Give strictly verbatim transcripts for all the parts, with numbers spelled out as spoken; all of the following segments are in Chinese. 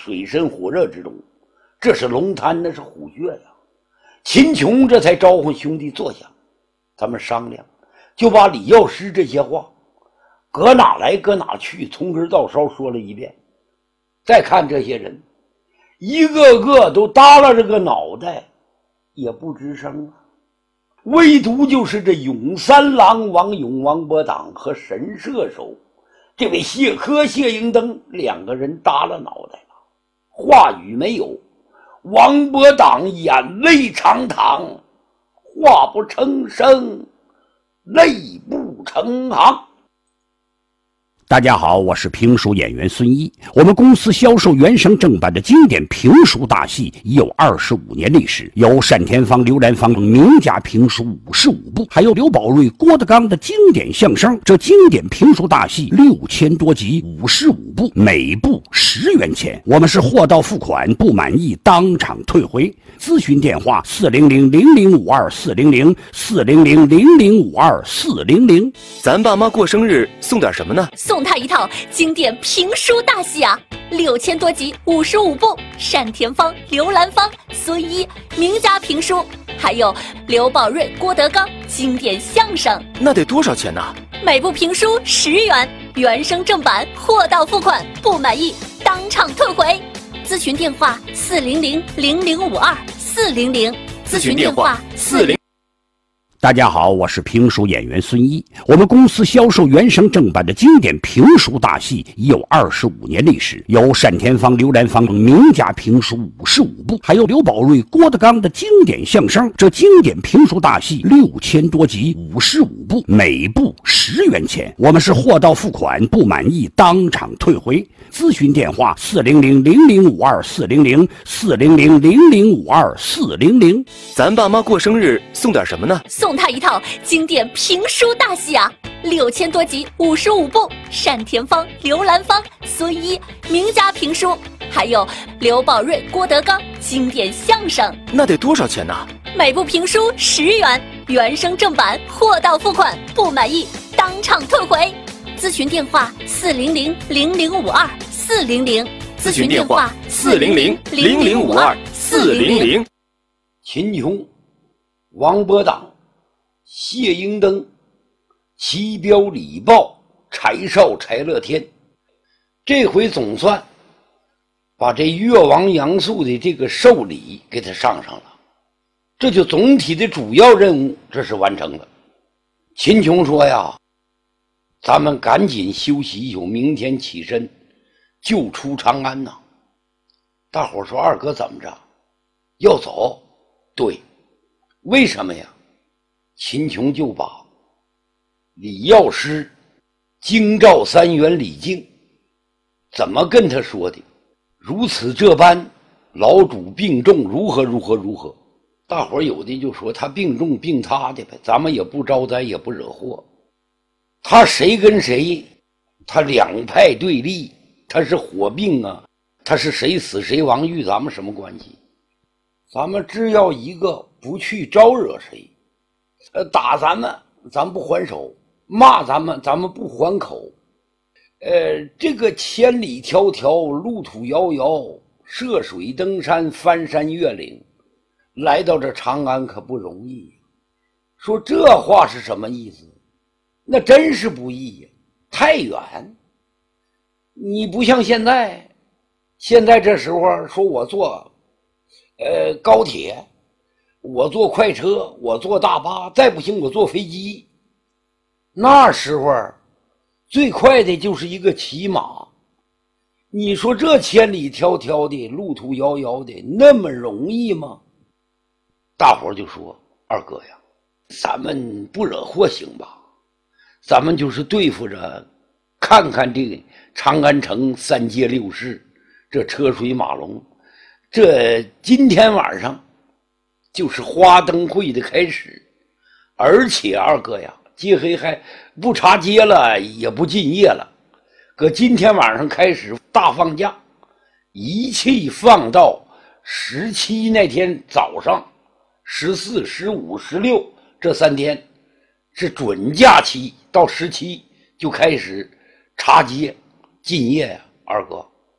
水深火热之中。这是龙潭，那是虎穴呀。秦琼这才招呼兄弟坐下，咱们商量，就把李药师这些话搁哪来搁哪去，从根到梢说了一遍。再看这些人，一个个都耷拉着个脑袋，也不吱声啊。唯独就是这永三郎王勇、王伯党和神射手这位谢科、谢英登两个人耷拉脑袋了，话语没有。王伯党眼泪长淌，话不成声，泪不成行。 大家好，我是评书演员孙一。我们公司销售原声正版的经典评书大戏已有二十五年历史，有单田芳、刘兰芳等名家评书五十五部，还有刘宝瑞、郭德纲的经典相声。这经典评书大戏六千多集，五十五部，每部十元钱。我们是货到付款，不满意当场退回。咨询电话：四零零零零五二四零零四零零零零五二四零零。 咱爸妈过生日送点什么呢？ 送他一套经典评书大戏啊，六千多集，五十五部，单田芳、刘兰芳、孙一名家评书，还有刘宝瑞、郭德纲经典相声。 那得多少钱呢？ 每部评书十元，原声正版，货到付款，不满意当场退回。咨询电话：四零零零零五二四零零。咨询电话：四零。 大家好，我是评书演员孙一。我们公司销售原声正版的经典评书大戏已有二十五年历史，有单田芳、刘兰芳等名家评书五十五部，还有刘宝瑞、郭德纲的经典相声。这经典评书大戏六千多集，五十五部，每部十元钱。我们是货到付款，不满意当场退回。咨询电话：四零零零零五二四零零四零零零零五二四零零。 咱爸妈过生日送点什么呢？ 送他一套经典评书大戏啊，六千多集，五十五部，单田芳、刘兰芳、孙一名家评书，还有刘宝瑞、郭德纲经典相声。 那得多少钱呢？ 每部评书十元，原声正版，货到付款，不满意当场退回。咨询电话：四零零零零五二四零零。 咨询电话：四零零零零五二四零零。 秦琼、王伯党、谢英登、齐彪、李豹、柴少、柴乐天，这回总算把这越王杨素的这个寿礼给他上上了，这就总体的主要任务这是完成了。秦琼说呀，咱们赶紧休息一宿，明天起身就出长安呐。大伙说，二哥怎么着要走？对，为什么呀？秦琼就把李药师、京兆三员李靖怎么跟他说的，如此这般，老主病重，如何如何如何。大伙有的就说他病重病他的呗，咱们也不招灾也不惹祸。他谁跟谁，他两派对立，他是火并啊，他是谁死谁亡与咱们什么关系？咱们只要一个不去招惹谁，呃，打咱们咱不还手，骂咱们咱们不还口。呃，这个千里迢迢，路途遥遥，涉水登山，翻山越岭，来到这长安可不容易。说这话是什么意思？那真是不易呀，太远。你不像现在，现在这时候说我坐呃高铁，我坐快车，我坐大巴，再不行我坐飞机。那时候最快的就是一个骑马。你说这千里迢迢的，路途遥遥的，那么容易吗？大伙就说，二哥呀，咱们不惹祸行吧，咱们就是对付着看看这个长安城三街六市，这车水马龙。这今天晚上就是花灯会的开始，而且二哥呀，街黑还不插街了，也不进夜了，可今天晚上开始大放假，一气放到十七那天早上，十四、十五、十六这三天是准假期，到十七就开始插街进夜呀，二哥。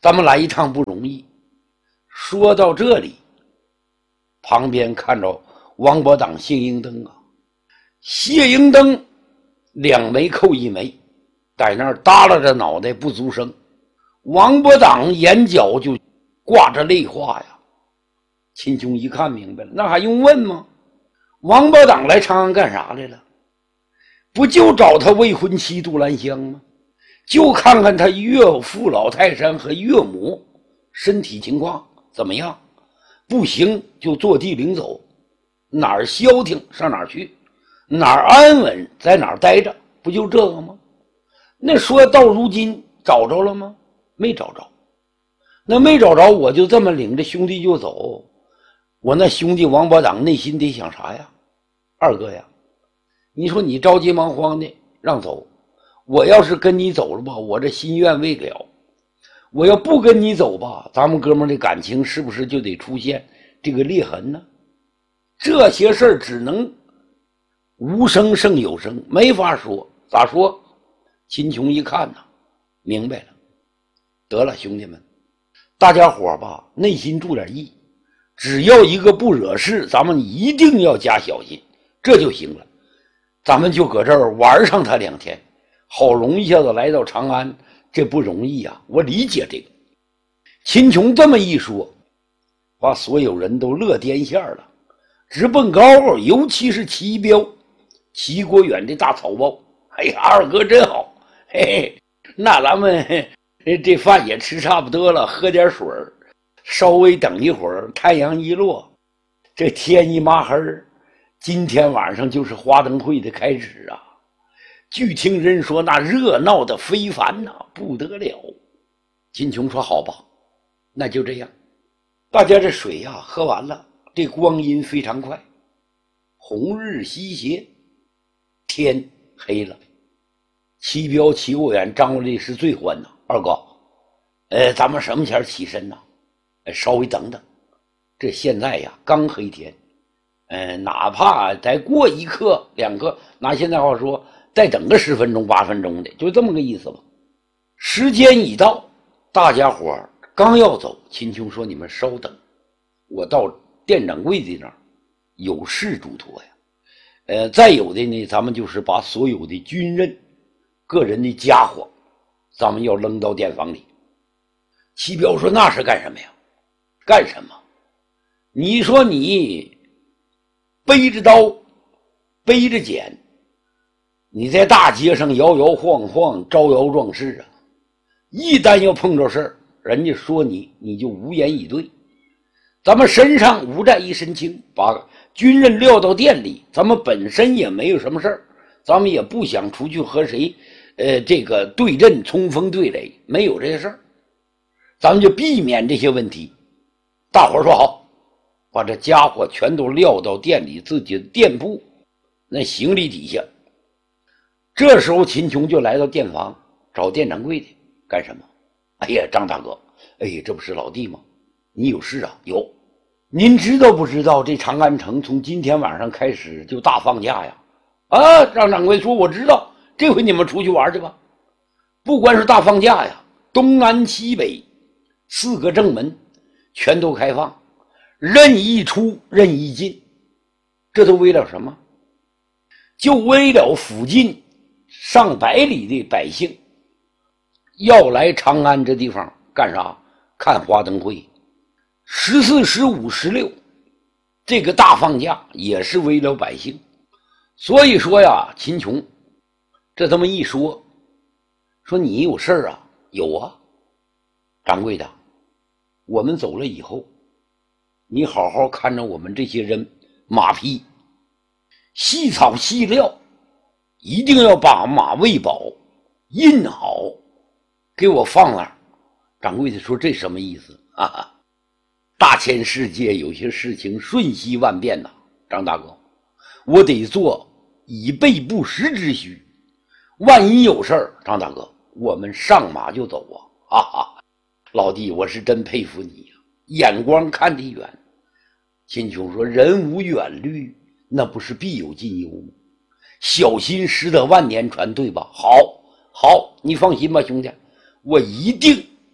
咱们来一趟不容易。说到这里，旁边看着王伯党、谢英登啊，谢英登两枚扣一枚，在那儿耷拉着脑袋不足声。王伯党眼角就挂着泪花呀。秦琼一看明白了，那还用问吗？王伯党来长安干啥来了？不就找他未婚妻杜兰香吗？就看看他岳父老泰山和岳母身体情况怎么样，不行就坐地领走，哪儿消停上哪儿去，哪儿安稳在哪儿待着，不就这个吗？那说到如今找着了吗？没找着。那没找着，我就这么领着兄弟就走，我那兄弟王伯党内心得想啥呀？二哥呀，你说你着急忙慌的让走，我要是跟你走了吧，我这心愿未了。我要不跟你走吧，咱们哥们的感情是不是就得出现这个裂痕呢？这些事儿只能无声胜有声，没法说。咋说？秦琼一看呐，明白了。得了，兄弟们，大家伙吧，内心注点意，只要一个不惹事，咱们一定要加小心，这就行了。咱们就搁这儿玩上他两天，好容易一下子来到长安，这不容易呀、啊，我理解这个。秦琼这么一说，把所有人都乐颠线了，直奔高，尤其是齐彪、齐国远这大草包。哎呀，二哥真好，嘿嘿，那咱们这饭也吃差不多了，喝点水，稍微等一会儿，太阳一落，这天一抹黑，今天晚上就是花灯会的开始啊！据听人说，那热闹的非凡呐、啊，不得了。秦琼说：“好吧，那就这样。”大家这水呀、啊、喝完了，这光阴非常快，红日西斜，天黑了。齐彪、齐国远、张国立是最欢呐。二哥，呃，咱们什么前起身呐？呃，稍微等等，这现在呀刚黑天，呃，哪怕再过一刻两刻，拿现在话说，再等个十分钟八分钟的，就这么个意思吧。时间已到，大家伙儿刚要走，秦琼说：“你们稍等，我到店掌柜的那儿有事嘱托呀。呃，再有的呢，咱们就是把所有的军刃、个人的家伙，咱们要扔到店房里。”齐彪说：“那是干什么呀？干什么？你说你背着刀，背着锏，你在大街上摇摇晃晃，招摇撞势啊！一旦要碰着事儿，人家说你，你就无言以对。咱们身上无债一身轻，把军人撂到店里，咱们本身也没有什么事儿，咱们也不想出去和谁，呃，这个对阵冲锋对垒，没有这些事儿，咱们就避免这些问题。大伙儿说好，把这家伙全都撂到店里自己的店铺那行李底下。这时候秦琼就来到店房找店掌柜的干什么？哎呀，张大哥，哎呀，这不是老弟吗？你有事啊？有。您知道不知道这长安城从今天晚上开始就大放假呀？啊，张掌柜说我知道，这回你们出去玩去吧。不光是大放假呀，东南西北四个正门全都开放，任意出任意进。这都为了什么？就为了附近上百里的百姓要来长安这地方干啥？看花灯会。十四、十五、十六，这个大放假也是为了百姓。所以说呀，秦琼这这么一说，说你有事儿啊？有啊。掌柜的，我们走了以后，你好好看着我们这些人马匹，细草细料，一定要把马喂饱，印好，给我放那儿。掌柜的说：“这什么意思？哈哈，大千世界有些事情瞬息万变呐，张大哥，我得做以备不时之需。万一有事儿，张大哥，我们上马就走啊！哈哈，老弟，我是真佩服你呀、啊，眼光看得远。”秦琼说：“人无远虑，那不是必有近忧吗？小心驶得万年船，对吧？好，好，你放心吧，兄弟，我一定把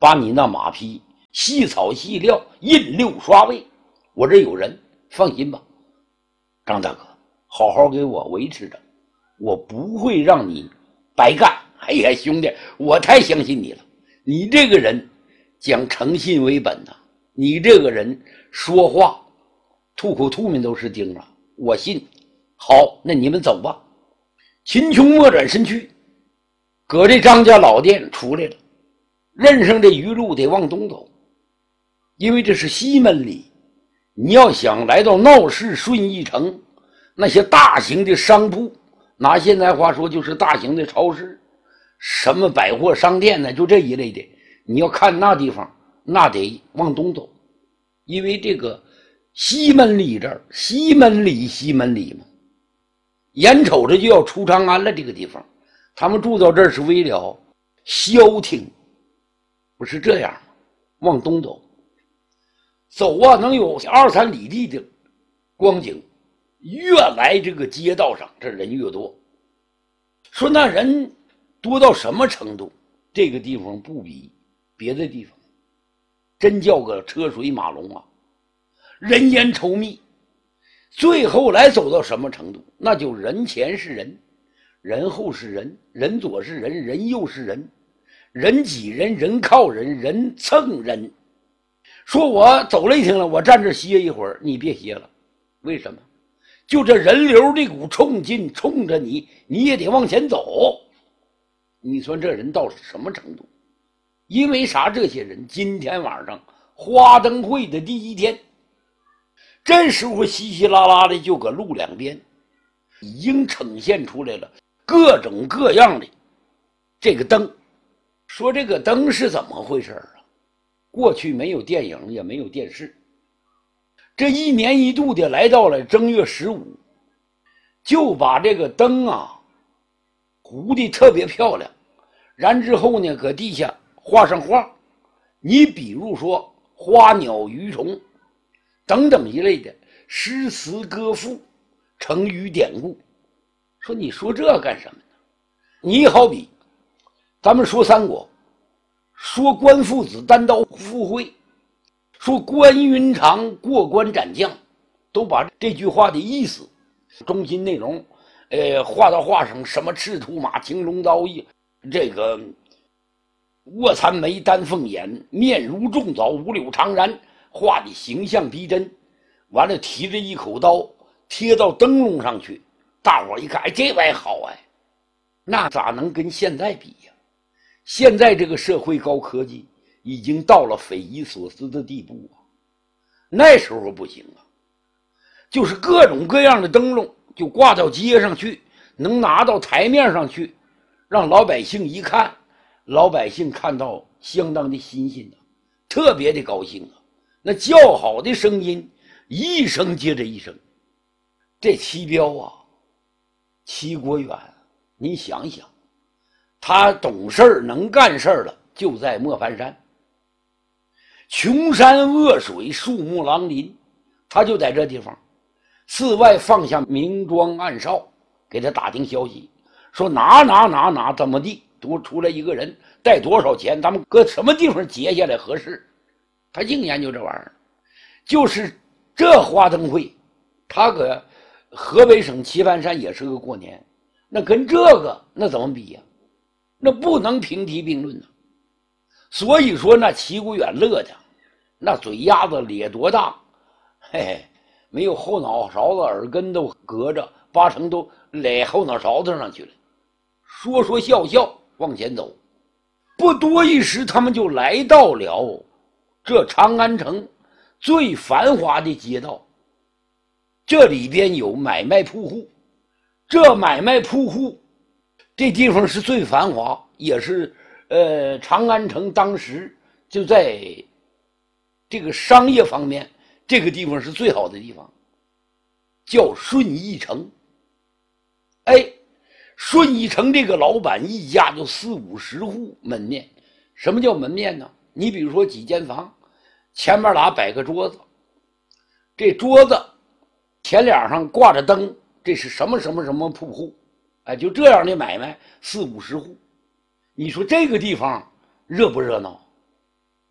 把你那马匹细草细料印六刷位，我这有人，放心吧，张大哥，好好给我维持着，我不会让你白干。哎呀，兄弟，我太相信你了，你这个人讲诚信为本呐、啊，你这个人说话吐口吐沫都是钉了，我信。好，那你们走吧。秦琼莫转身躯，搁这张家老店出来了，认上这余路得往东走，因为这是西门里。你要想来到闹市顺义城，那些大型的商铺，拿现在话说就是大型的超市，什么百货商店呢，就这一类的，你要看那地方，那得往东走，因为这个西门里这儿，西门里西门里嘛，眼瞅着就要出长安了。这个地方他们住到这儿是为了消停，不是这样吗？往东走走啊，能有二三里地的光景，越来这个街道上这人越多。说那人多到什么程度？这个地方不比别的地方，真叫个车水马龙啊，人烟稠密。最后来走到什么程度？那就人前是人，人后是人，人左是人，人右是人，人挤人，人靠人，人蹭人。说我走了一天了，我站这歇一会儿，你别歇了。为什么？就这人流这股冲劲冲着你，你也得往前走。你说这人到什么程度？因为啥？这些人今天晚上花灯会的第一天，这时候稀稀拉拉的就搁路两边已经呈现出来了各种各样的这个灯。说这个灯是怎么回事啊？过去没有电影也没有电视，这一年一度的来到了正月十五，就把这个灯啊糊的特别漂亮，然之后呢搁地下画上画，你比如说花鸟鱼虫等等一类的诗词歌赋成语典故。说你说这干什么呢？你好比咱们说三国，说关父子单刀赴会，说关云长过关斩将，都把这句话的意思中心内容呃，画到画上，什么赤兔马青龙刀，这个卧蚕眉丹凤眼，面如重枣五柳长髯，画的形象逼真。完了提着一口刀贴到灯笼上去，大伙一看，哎，这玩意好哎，那咋能跟现在比呀？现在这个社会高科技已经到了匪夷所思的地步啊，那时候不行啊，就是各种各样的灯笼就挂到街上去，能拿到台面上去，让老百姓一看，老百姓看到相当的新鲜啊，特别的高兴啊，那叫好的声音一声接着一声。这齐彪啊，齐国远，你想想，他懂事儿能干事儿了，就在莫凡山。穷山恶水，树木狼林，他就在这地方。寺外放下明庄暗哨，给他打听消息，说哪哪哪哪怎么地，多出来一个人，带多少钱，咱们搁什么地方结下来合适。他净研究这玩意儿。就是这花灯会，他搁河北省棋盘山也是个过年，那跟这个那怎么比呀？那不能平提并论呢。所以说那齐国远乐的那嘴丫子咧多大，嘿嘿，没有后脑勺子耳根都隔着，八成都咧后脑勺子上去了。说说笑笑往前走，不多一时他们就来到了这长安城最繁华的街道。这里边有买卖铺户，这买卖铺户这地方是最繁华，也是呃长安城当时就在这个商业方面，这个地方是最好的地方，叫顺义城。哎，顺义城这个老板一家就四五十户门面。什么叫门面呢？你比如说几间房，前面俩摆个桌子，这桌子前脸上挂着灯，这是什么什么什么铺户，哎，就这样的买卖四五十户。你说这个地方热不热闹？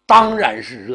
当然是热